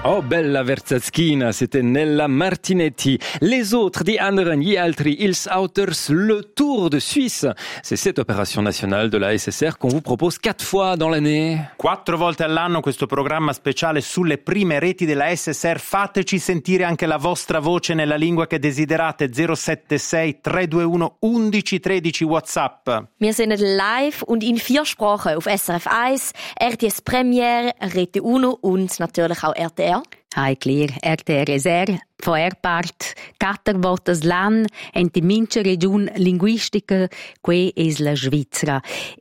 Oh bella Verzatzkina, c'était Nella Martinetti. Les autres, die anderen, gli altri, ils Auters, le Tour de Suisse. C'est cette opération nationale de la SSR qu'on vous propose 4 fois dans l'année. 4 volte all'anno questo programma speciale sulle prime reti della SSR. Fateci sentire anche la vostra voce nella lingua che desiderate. 076 321 1113 WhatsApp. Wir sind live und in 4 Sprachen auf SRF 1, RTS Premiere, Rete Uno und natürlich auch RTR. Hai clear, RTR von Erpart, 4 votes l'anno, in die mince region linguistica, qui es la Svizzera.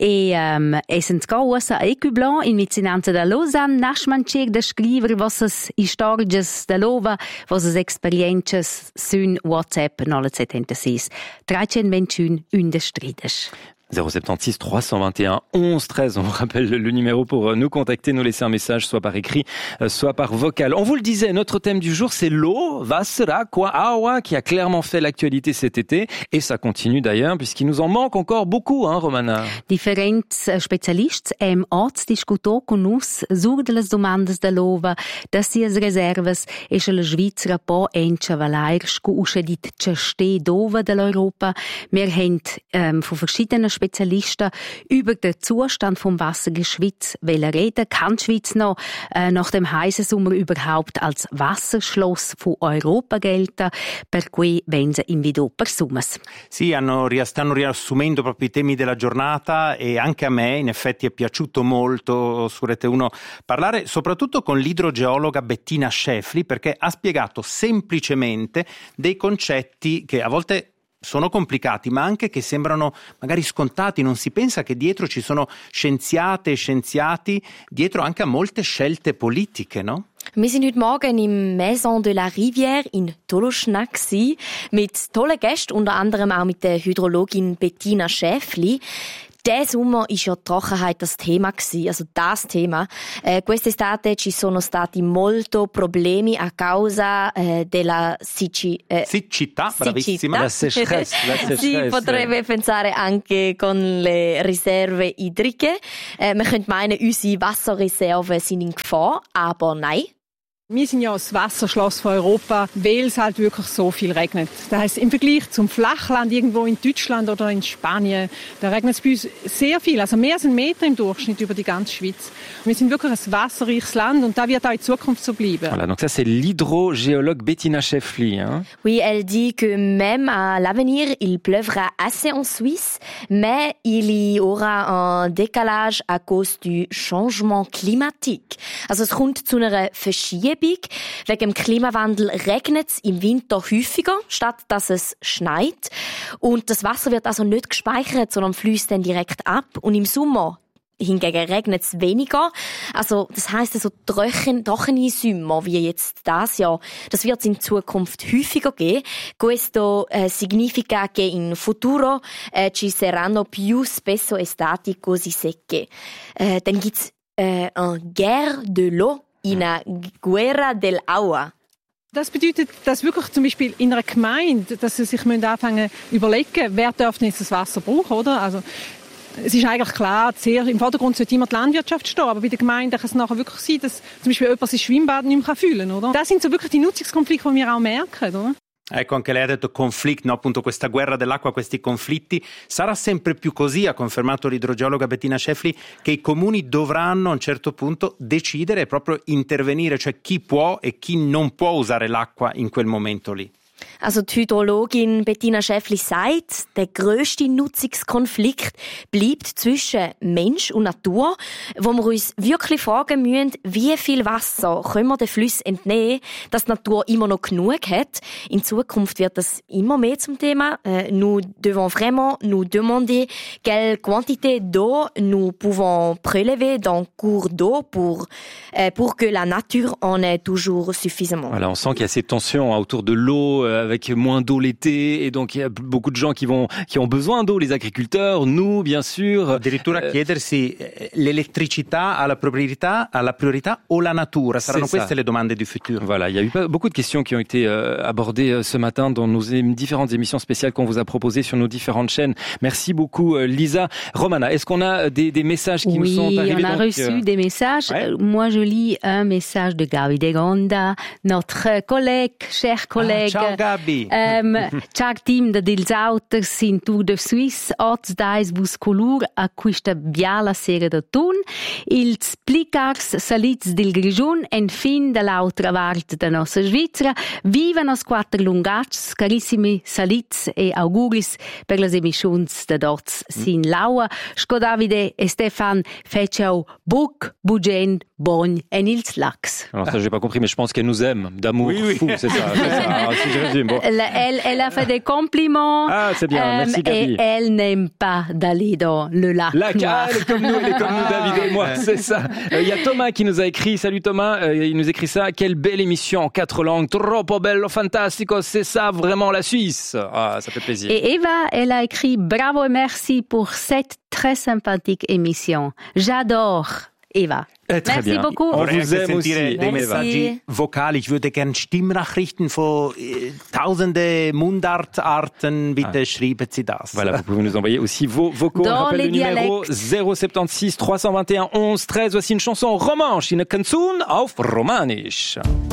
Essens causa a Ecublanc in vicinanza da Lausanne, nasmancer da scriver vossas historias da lova, vossas experiences sun WhatsApp 976 321 113. 076 321 11 13. On vous rappelle le numéro pour nous contacter, nous laisser un message, soit par écrit, soit par vocal. On vous le disait, notre thème du jour, c'est l'eau, Wasser, Aqua, Aua, qui a clairement fait l'actualité cet été. Et ça continue d'ailleurs, puisqu'il nous en manque encore beaucoup, hein, Romana? Differents specialists hem oz discuto con nus sur de las domandas da lova, da sias reservas, e che la Svizzera po encha valair sco uschedit che ste dova dell'Europa. Wir haben von verschiedenen Spezialisten über den Zustand vom Wasser in der Schweiz reden. Kann die Schweiz noch nach dem heißen Sommer überhaupt als Wasserschloss von Europa gelten? Per cui vengono invito persumas. Sì, stanno riassumendo proprio i temi della giornata e anche a me in effetti è piaciuto molto su Rete 1 parlare soprattutto con l'idrogeologa Bettina Schäfli, perché ha spiegato semplicemente dei concetti che a volte sono complicati, ma anche che sembrano magari scontati. Non si pensa che dietro ci sono scienziate e scienziati, dietro anche a molte scelte politiche, no? Wir sind heute Morgen im Maison de la Rivière in Toloschnack mit tollen Gästen, unter anderem auch mit der Hydrologin Bettina Schäfli. Der Sommer war ja die Trockenheit das Thema, also das Thema. Quest'estate ci sono stati molto problemi a causa della siccità, bravissima. La sécheresse. Si potrebbe pensare anche con le riserve idriche. Man könnte meinen, unsere Wasserreserven sind in Gefahr, aber nein. Wir sind ja das Wasserschloss von Europa, weil es halt wirklich so viel regnet. Das heisst, im Vergleich zum Flachland irgendwo in Deutschland oder in Spanien, da regnet es bei uns sehr viel, also mehr als 1 Meter im Durchschnitt über die ganze Schweiz. Wir sind wirklich ein wasserreiches Land und das wird auch in Zukunft so bleiben. Voilà, donc ça c'est l'hydrogéologue Bettina Schäfli. Hein? Oui, elle dit que même à l'avenir, il pleuvra assez en Suisse, mais il y aura un décalage à cause du changement climatique. Also es kommt zu einer Verschiebung. Wegen dem Klimawandel regnet es im Winter häufiger, statt dass es schneit. Und das Wasser wird also nicht gespeichert, sondern fließt dann direkt ab. Und im Sommer hingegen regnet es weniger. Also, das heisst, so trockene Sommer wie jetzt das Jahr, das wird es in Zukunft häufiger geben. Questo significa che in futuro ci saranno più spesso estati così secche. Dann gibt's eine Guerre de l'eau. In einer Guerra del Agua. Das bedeutet, dass wirklich zum Beispiel in einer Gemeinde, dass sie sich anfangen zu überlegen, wer darf jetzt das Wasser brauchen, oder? Also, es ist eigentlich klar, im Vordergrund sollte immer die Landwirtschaft stehen, aber bei der Gemeinde kann es nachher wirklich sein, dass zum Beispiel jemand sein Schwimmbad nicht mehr fühlen kann, oder? Das sind so wirklich die Nutzungskonflikte, die wir auch merken, oder? Ecco, anche lei ha detto conflict, no? Appunto questa guerra dell'acqua, questi conflitti. Sarà sempre più così, ha confermato l'idrogeologa Bettina Schäfli, che i comuni dovranno a un certo punto decidere e proprio intervenire, cioè chi può e chi non può usare l'acqua in quel momento lì. Also die Hydrologin Bettina Schäfli sagt, der grösste Nutzungskonflikt bleibt zwischen Mensch und Natur, wo wir uns wirklich fragen müssen, wie viel Wasser können wir den Flüssen entnehmen, dass die Natur immer noch genug hat. In Zukunft wird das immer mehr zum Thema. Nous devons vraiment nous demander quelle quantité d'eau nous pouvons prélever dans cours d'eau pour que la nature en ait toujours suffisamment. Voilà, on sent qu'il y a ces tensions autour de l'eau avec moins d'eau l'été, et donc il y a beaucoup de gens qui ont besoin d'eau, les agriculteurs, nous, bien sûr. Addirittura chiedersi l'elettricità alla priorità o la natura. Saranno queste le domande du futur. Voilà, il y a eu beaucoup de questions qui ont été abordées ce matin dans nos différentes émissions spéciales qu'on vous a proposées sur nos différentes chaînes. Merci beaucoup, Lisa. Romana, est-ce qu'on a des messages qui nous sont arrivés? Oui, on a reçu des messages. Ouais. Moi, je lis un message de Gabi De Gonda, notre cher collègue. Ciao, Gabi. Ciao, team dils Auters in Tour de Suisse. Oggi dais vos color a questa biala sera d'autunn. Ils plicars salits del Grigiun en fin de l'altra part de nostra Svizzera. Viva nos quattro lungats, carissimi salits e auguris per les emissions de dots sin laua. Sco Davide e Stefan fecciau buc, bugen, bogn en ils lacs. Alors ça, j'ai pas compris, mais je pense qu'elle nous aime, d'amour fou, c'est ça. Alors, si je résume, bon. Elle a fait des compliments. Ah, c'est bien, merci Gabi. Et elle n'aime pas d'aller dans le lac. Elle est comme nous, David et moi, c'est ça. Il y a Thomas qui nous a écrit, salut Thomas, il nous écrit ça, quelle belle émission en 4 langues, troppo bello, fantastico, c'est ça vraiment la Suisse. Ah, ça fait plaisir. Et Eva, elle a écrit bravo et merci pour cette très sympathique émission. J'adore. Eva. Très Merci bien. beaucoup. On vous aime aussi. dei messaggi vocali. Ich würde gerne Stimmnachrichten von tausende Mundartarten. Bitte schreiben Sie das. Voilà, vous pouvez nous envoyer aussi vos vocaux. Dans On rappelle les le numéro 076 321 11 13. Voici une chanson romanche, une canzone auf Romanisch.